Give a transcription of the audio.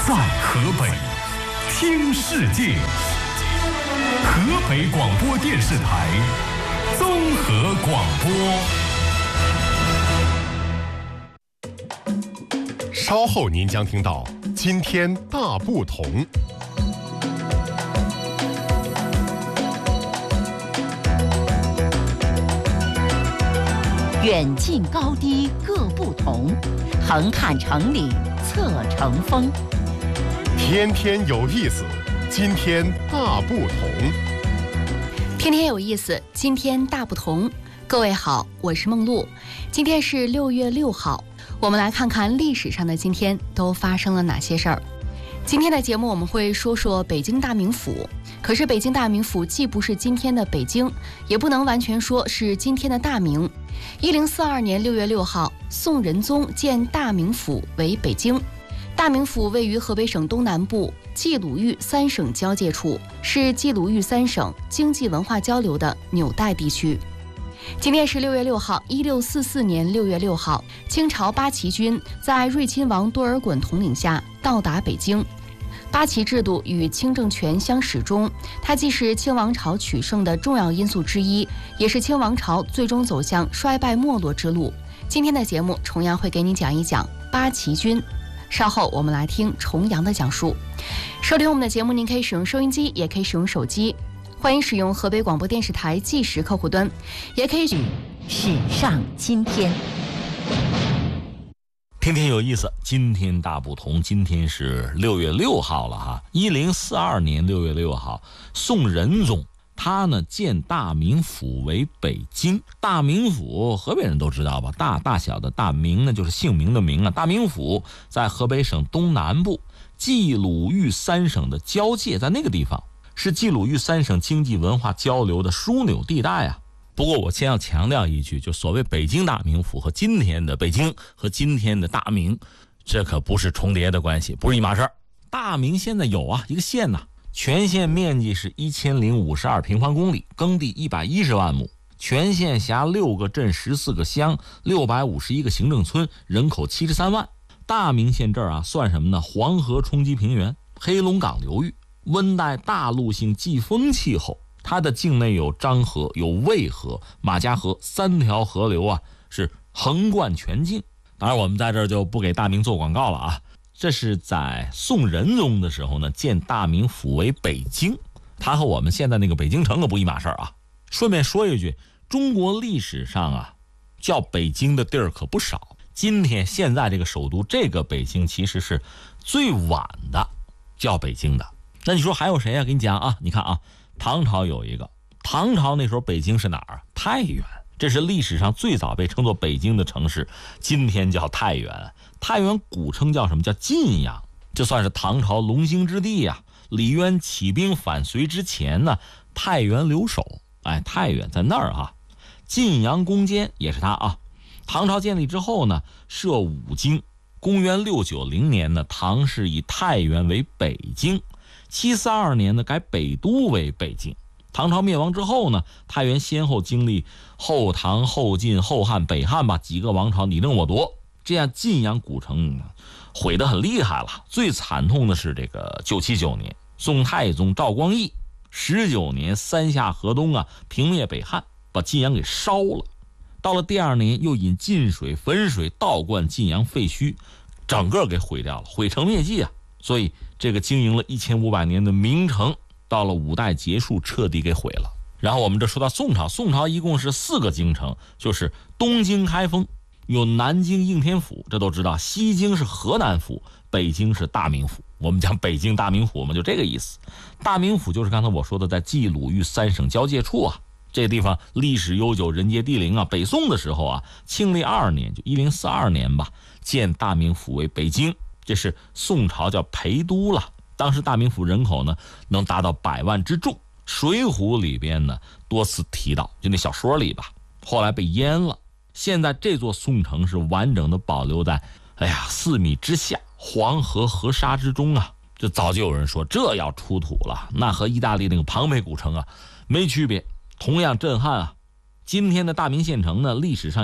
在河北，听世界。河北广播电视台综合广播。 稍后您将听到今天大不同。 远近高低各不同，横看成岭侧成峰。 天天有意思，今天大不同。 天天有意思，今天大不同。各位好，我是梦露。今天是6月6号，我们来看看历史上的今天都发生了哪些事儿。今天的节目我们会说说北京大名府，可是北京大名府既不是今天的北京，也不能完全说是今天的大名。1042年6月6号，宋仁宗建大名府为北京。大名府位于河北省东南部冀鲁豫三省交界处，是冀鲁豫三省经济文化交流的纽带地区。今天是6月6号，1644年6月6号，清朝八旗军在睿亲王多尔衮统领下到达北京。八旗制度与清政权相始终，它既是清王朝取胜的重要因素之一，也是清王朝最终走向衰败没落之路。今天的节目重阳会给你讲一讲八旗军，稍后我们来听重阳的讲述。收听我们的节目，您可以使用收音机，也可以使用手机，欢迎使用河北广播电视台计时客户端，也可以史上今天。 天天有意思，今天大不同。今天是6月6号了哈，1042年6月6号，宋仁宗他呢建大名府为北京。大名府河北人都知道吧，大小的大名呢就是姓名的名啊。大名府在河北省东南部冀鲁豫三省的交界，在那个地方是冀鲁豫三省经济文化交流的枢纽地带啊。不过我先要强调一句，就所谓北京大名府和今天的北京和今天的大名，这可不是重叠的关系，不是一码事儿。大名现在有啊，一个县呐，全县面积是1052平方公里，耕地110万亩，全县辖6个镇14个乡651个行政村，人口73万。大名县这儿啊算什么呢？黄河冲积平原，黑龙江流域，温带大陆性季风气候。它的境内有漳河、有渭河、马家河3条河流啊，是横贯全境。当然我们在这儿就不给大名做广告了啊。这是在宋仁宗的时候呢，建大名府为北京，它和我们现在那个北京城可不一码事儿啊。顺便说一句，中国历史上啊，叫北京的地儿可不少。今天现在这个首都这个北京其实是最晚的叫北京的。那你说还有谁啊？给你讲啊，你看啊，唐朝有一个，唐朝那时候北京是哪儿啊？太原，这是历史上最早被称作北京的城市，今天叫太原。太原古称叫什么？叫晋阳，这算是唐朝龙兴之地啊。李渊起兵反隋之前呢，太原留守，太原在那儿啊。晋阳攻坚也是他啊。唐朝建立之后呢，设5京。公元690年呢，唐是以太原为北京。742年呢，改北都为北京。唐朝灭亡之后呢，太原先后经历后唐、后晋、后汉、北汉吧几个王朝你争我夺，这样晋阳古城毁得很厉害了。最惨痛的是这个979年，宋太宗赵光义19年三下河东啊，平灭北汉，把晋阳给烧了。到了第2年，又引晋水、汾水倒灌晋阳废墟，整个给毁掉了，毁城灭迹啊。所以这个经营了1500年的名城，到了5代结束彻底给毁了。然后我们这说到宋朝，宋朝一共是4个京城，就是东京开封，有南京应天府，这都知道，西京是河南府，北京是大名府。我们讲北京大名府嘛，就这个意思。大名府就是刚才我说的在冀鲁豫三省交界处啊，这个地方历史悠久，人杰地灵啊。北宋的时候啊，庆历2年，就1042年吧，建大名府为北京，这是宋朝叫陪都了。当时大名府人口呢能达到100万之众，水浒里边呢多次提到，就那小说里吧，后来被淹了。现在这座宋城是完整的保留在4米之下黄河河沙之中啊。这早就有人说，这要出土了，那和意大利那个庞培古城啊没区别，同样震撼啊。今天的大名县城呢，历史上